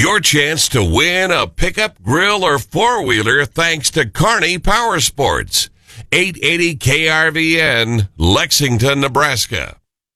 your chance to win a pickup, grill, or four-wheeler thanks to Kearney Power Sports. 880 KRVN, Lexington, Nebraska.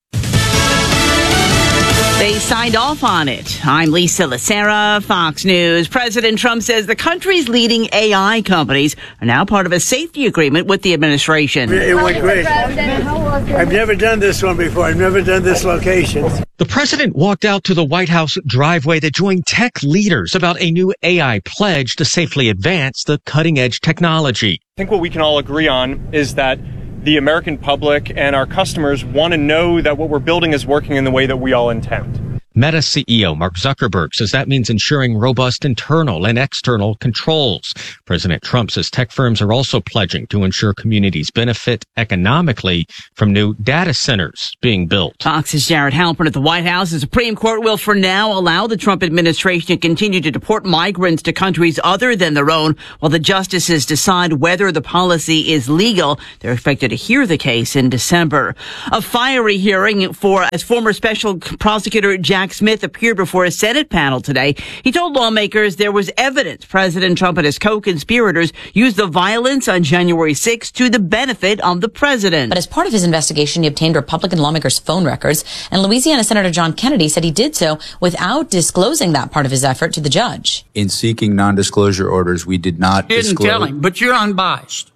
They signed off on it. I'm Lisa Lacera, Fox News. President Trump says the country's leading AI companies are now part of a safety agreement with the administration. It went great. I've never done this one before. I've never done this location. The president walked out to the White House driveway to join tech leaders about a new AI pledge to safely advance the cutting-edge technology. I think what we can all agree on is that the American public and our customers want to know that what we're building is working in the way that we all intend. Meta CEO Mark Zuckerberg says that means ensuring robust internal and external controls. President Trump says tech firms are also pledging to ensure communities benefit economically from new data centers being built. Fox's Jared Halpern at the White House. The Supreme Court will for now allow the Trump administration to continue to deport migrants to countries other than their own while the justices decide whether the policy is legal. They're expected to hear the case in December. A fiery hearing as former special prosecutor Jack Smith appeared before a Senate panel today. He told lawmakers there was evidence President Trump and his co-conspirators used the violence on January 6th to the benefit of the president. But as part of his investigation, he obtained Republican lawmakers' phone records, and Louisiana Senator John Kennedy said he did so without disclosing that part of his effort to the judge. In seeking non-disclosure orders, we did not disclose. Didn't tell him, but you're unbiased.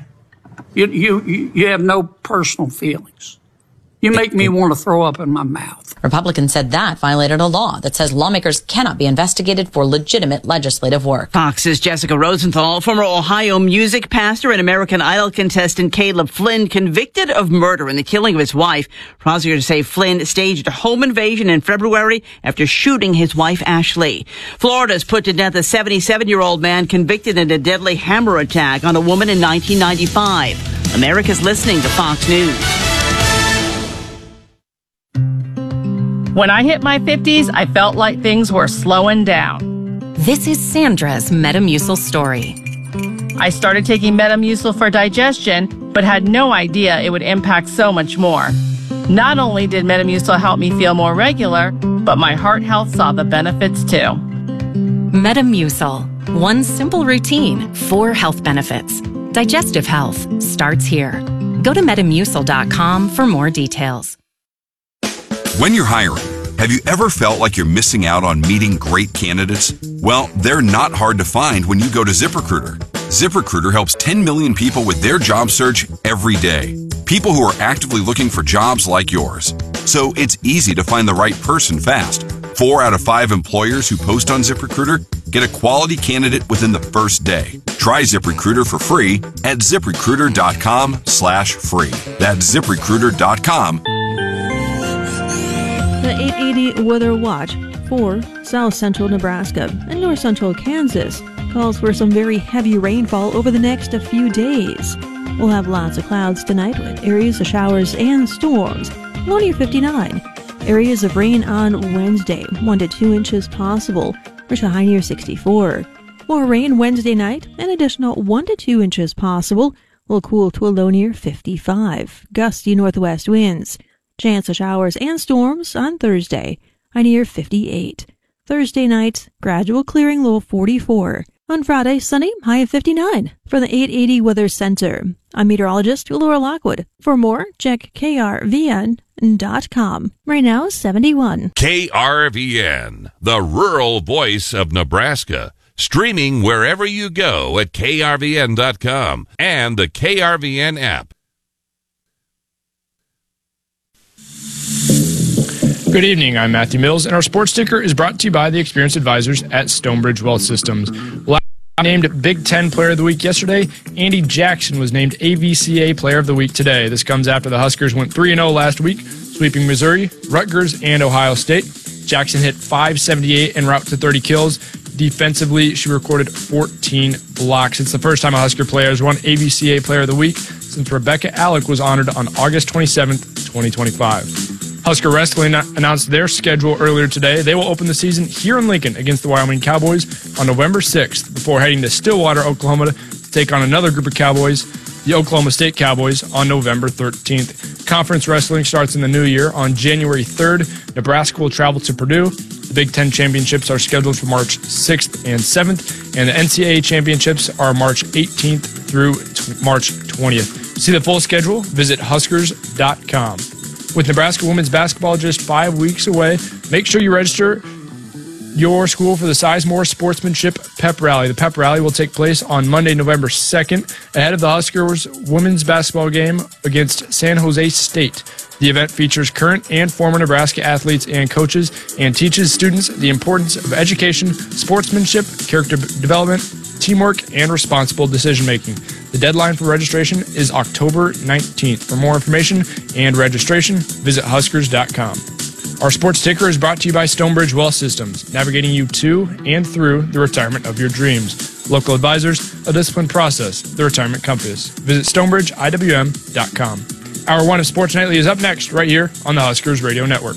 You have no personal feelings. You make me want to throw up in my mouth. Republicans said that violated a law that says lawmakers cannot be investigated for legitimate legislative work. Fox's Jessica Rosenthal, former Ohio music pastor and American Idol contestant Caleb Flynn, convicted of murder in the killing of his wife. Prosecutors say Flynn staged a home invasion in February after shooting his wife, Ashley. Florida's put to death a 77-year-old man convicted in a deadly hammer attack on a woman in 1995. America's listening to Fox News. When I hit my 50s, I felt like things were slowing down. This is Sandra's Metamucil story. I started taking Metamucil for digestion, but had no idea it would impact so much more. Not only did Metamucil help me feel more regular, but my heart health saw the benefits too. Metamucil. One simple routine, 4 health benefits. Digestive health starts here. Go to Metamucil.com for more details. When you're hiring, have you ever felt like you're missing out on meeting great candidates? Well, they're not hard to find when you go to ZipRecruiter. ZipRecruiter helps 10 million people with their job search every day. People who are actively looking for jobs like yours. So it's easy to find the right person fast. 4 out of 5 employers who post on ZipRecruiter get a quality candidate within the first day. Try ZipRecruiter for free at ZipRecruiter.com/free. That's ZipRecruiter.com. The 880 Weather Watch for south central Nebraska and north central Kansas calls for some very heavy rainfall over the next few days. We'll have lots of clouds tonight with areas of showers and storms. Low near 59. Areas of rain on Wednesday, 1 to 2 inches possible. Reach a high near 64. More rain Wednesday night, an additional 1 to 2 inches possible. Will cool to a low near 55. Gusty northwest winds. Chance of showers and storms on Thursday, high near 58. Thursday night, gradual clearing, low 44. On Friday, sunny, high of 59. For the 880 Weather Center, I'm meteorologist Laura Lockwood. For more, check krvn.com. Right now, 71. KRVN, the rural voice of Nebraska. Streaming wherever you go at krvn.com and the KRVN app. Good evening, I'm Matthew Mills, and our sports ticker is brought to you by the experienced advisors at Stonebridge Wealth Systems. Named Big Ten Player of the Week yesterday, Andy Jackson was named AVCA Player of the Week today. This comes after the Huskers went 3-0 last week, sweeping Missouri, Rutgers, and Ohio State. Jackson hit .578 en route to 30 kills. Defensively, she recorded 14 blocks. It's the first time a Husker player has won AVCA Player of the Week since Rebecca Alec was honored on August 27th, 2025. Husker Wrestling announced their schedule earlier today. They will open the season here in Lincoln against the Wyoming Cowboys on November 6th before heading to Stillwater, Oklahoma to take on another group of Cowboys, the Oklahoma State Cowboys, on November 13th. Conference wrestling starts in the new year. On January 3rd, Nebraska will travel to Purdue. The Big Ten championships are scheduled for March 6th and 7th, and the NCAA championships are March 18th through March 20th. To see the full schedule, visit Huskers.com. With Nebraska women's basketball just 5 weeks away, make sure you register your school for the Sizemore Sportsmanship Pep Rally. The Pep Rally will take place on Monday, November 2nd, ahead of the Huskers women's basketball game against San Jose State. The event features current and former Nebraska athletes and coaches and teaches students the importance of education, sportsmanship, character development, teamwork, and responsible decision-making. The deadline for registration is October 19th. For more information and registration, visit Huskers.com. Our sports ticker is brought to you by Stonebridge Wealth Systems, navigating you to and through the retirement of your dreams. Local advisors, a disciplined process, the retirement compass. Visit StonebridgeIWM.com. Hour 1 of Sports Nightly is up next, right here on the Huskers Radio Network.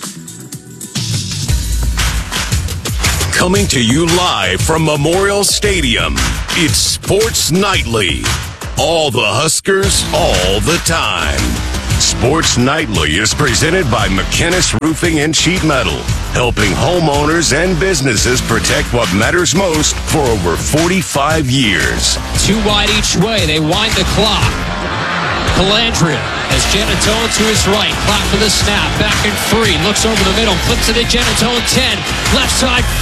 Coming to you live from Memorial Stadium, it's Sports Nightly. All the Huskers, all the time. Sports Nightly is presented by McKinnis Roofing and Sheet Metal, helping homeowners and businesses protect what matters most for over 45 years. 2 wide each way. They wind the clock. Calandria has Giannatone to his right. Clock for the snap. Back in 3. Looks over the middle. Flips it to Giannatone 10. Left side